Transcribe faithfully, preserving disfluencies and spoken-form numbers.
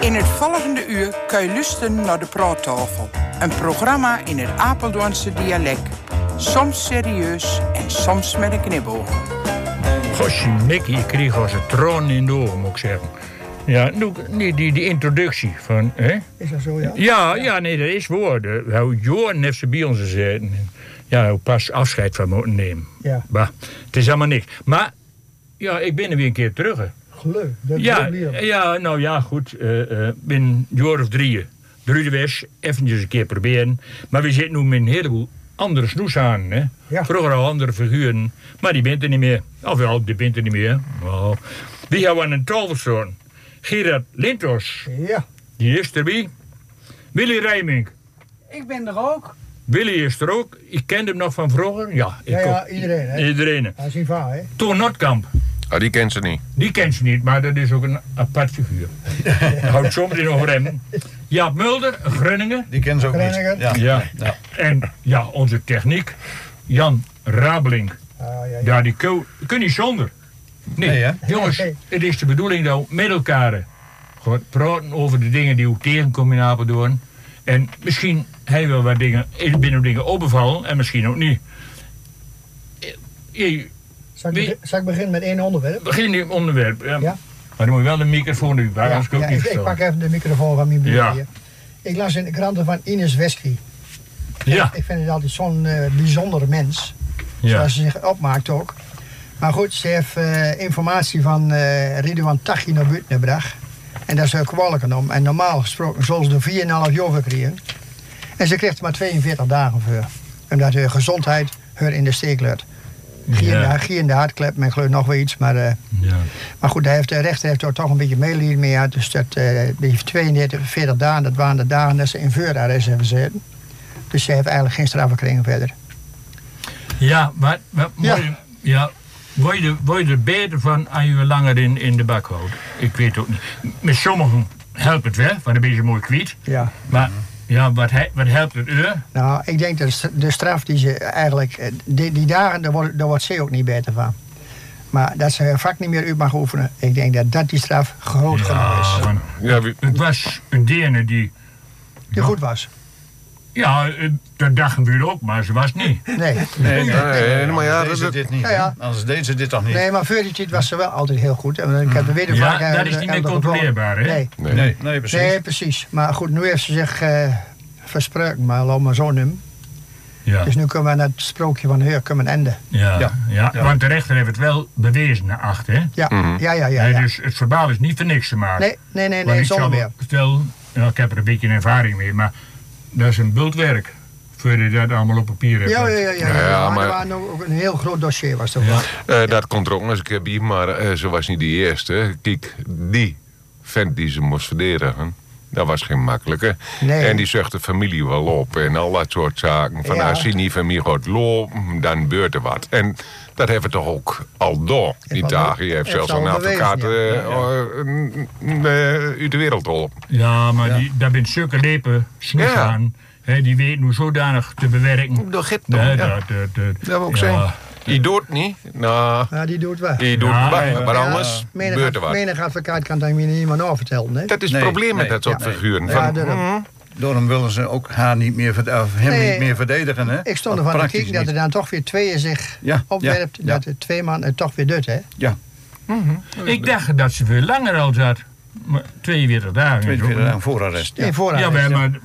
In het volgende uur kun je luisteren naar de Praattafel. Een programma in het Apeldoornse dialect. Soms serieus en soms met een knipoog. Gosje Mickey, ik kreeg als een troon in de ogen, moet ik zeggen. Ja, nu, die, die, die introductie van... Hè? Is dat zo, ja? Ja, ja, nee, dat is woorden. Hoe Johan heeft ze bij ons gezeten. Ja, hoe pas afscheid van moeten nemen. Ja. Maar het is allemaal niks. Maar, ja, ik ben er weer een keer terug. Hè. Geluk. Dat Ja, ja, nou ja, goed. Ik uh, uh, ben een jaar of drieën. Druidewes, eventjes een keer proberen. Maar we zitten nu met een heleboel andere snoes aan. Hè. Ja. Vroeger al andere figuren. Maar die bent er niet meer. Of wel, die bent er niet meer. Oh. Wie hebben een toverzoon? Gerard Lintos. Ja. Die is erbij. Willy Rijmink. Ik ben er ook. Willy is er ook. Ik kende hem nog van vroeger. Ja, ik Ja, ja, ook. iedereen, hè? Iedereen. Hij is niet vaar, hè? Toon Notkamp. Ah, die kent ze niet. Die kent ze niet, maar dat is ook een apart figuur. Houdt soms in over hem. Jaap Mulder, Groningen. Die kennen ze ook Groningen. niet. Ja. Ja. Ja. En ja, onze techniek. Jan Rabeling. Ah, ja, ja. Ja, die kun kun niet zonder. Nee, Nee, hè? jongens, Nee. het is de bedoeling dat we met elkaar gewoon praten over de dingen die we tegenkomen in Apeldoorn. En misschien hij wel wat dingen, binnen dingen opbevallen en misschien ook niet. Je Zal ik, Wie- begin- zal ik beginnen met één onderwerp? begin die onderwerp. Ja. Ja. Maar dan moet je wel de microfoon nu, waar Ja, anders kan ik ja, niet ik, ik verstaan. pak even de microfoon van mijn broer Ja. hier. Ik las in de kranten van Ines Westry. Ja, Ik vind het altijd zo'n eh, bijzondere mens. ja. Zoals ze zich opmaakt ook. Maar goed, ze heeft eh, informatie van eh Ridwan Taghi naar buiten gebracht. En daar is ook kwalijk om. En normaal gesproken zullen ze er vier komma vijf jaar voor krijgen. En ze kreeg er maar tweeënveertig dagen voor. Omdat haar gezondheid haar in de steek laat. Gier Ja. ja. in de hartklep, men geloof nog wel iets. Maar, eh, Ja. maar goed, daar heeft de rechter heeft er toch een beetje medelijden mee uit. Dus dat, eh, die tweeënveertig veertig dagen, dat waren de dagen dat ze in voorarrest hebben gezeten. Dus ze heeft eigenlijk geen straf gekregen verder. Ja, maar, maar Ja. mooi, ja, word, je, er- word je er beter van als je je langer in, in de bak houdt? Ik weet ook niet. Met sommigen helpt het wel, want dan ben je mooi kwijt. Ja. Maar ja, wat, he- wat helpt het u? Nou, ik denk dat de- de straf die ze eigenlijk... eh, Die, die dagen, daar wordt, daar wordt ze ook niet beter van. Maar dat ze haar vak niet meer uit mag oefenen... Ik denk dat dat die straf groot genoeg is. van, Ja, wie- het was een derne die... Die goed was. Ja, eh, dat dacht gebeurde ook, maar ze was niet. Nee. Nee, nee, Nee, nee, maar ja, Anders dat- deden ze dit niet. Ja, ja. hè? Anders deden ze dit toch niet? Nee, maar voor die tijd was ze wel altijd heel goed. En ik heb de weder Ja, vaak... eh, dat is niet meer controleerbaar, hè? Nee. Nee. Nee, nee, precies. Nee, precies. Maar goed, nu heeft ze zich eh versproken. Maar laat maar zo noemen. Ja, Dus nu kunnen we naar het sprookje van Heur kunnen enden. ja, ja, Ja. ja. Want de rechter heeft het wel bewezen naar achter, hè? Ja, Mhm. ja, ja, ja. Hè, ja. Dus het verbaal is niet voor niks te maken. Nee, nee, nee, Want nee, ik zonder zal meer. Stel, nou, ik heb er een beetje ervaring mee, maar dat is een bultwerk. Voordat je dat allemaal op papier hebt. Ja, ja, ja. ja, Ja, ja, ja, maar maar- er was ook een heel groot dossier was dat Ja. wel. Eh, dat komt er ook nog eens een keer bij, maar eh, ze was niet de eerste. Kijk, die vent die ze moest verdedigen, dat was geen makkelijke. Nee. En die zucht de familie wel op en al dat soort zaken. Van Ja. als je niet van mij gaat lopen, dan gebeurt er wat. En dat hebben we toch ook al door. Die wel dagen, door. je hebt Heeft zelfs ze al een advocaat bewezen, eh, eh, eh, uit de wereld geholpen. Ja, maar Die, daar bent zulke lepen snoes Ja. aan. Hè, die weet hoe zodanig te bewerken. Dat gaat Nee, toch, ja. dat, dat, dat, Dat wil ik ja. zeggen. Je doet het niet, nou, Ja, die doet wel. je doet Ja, het wel, ja, maar Ja, anders menig, gebeurt er wat. menig advocaat kan dat niet iemand overtellen, hè? Dat is Nee, het probleem met nee, dat soort ja, figuren. Ja, Van, daarom. mm, Daarom willen ze ook haar niet meer, verde- of hem Nee, niet meer verdedigen. Hè? Ik stond Of ervan te praktisch kijken dat er niet. dan toch weer tweeën zich Ja, opwerpt. ja, ja. Dat de twee man het toch weer doet, hè? Ja, Ik dacht dat ze veel langer al zat. Maar tweeënveertig dagen. is ook tweeënveertig een- dagen voorarrest. In voorarrest. Ja, maar, maar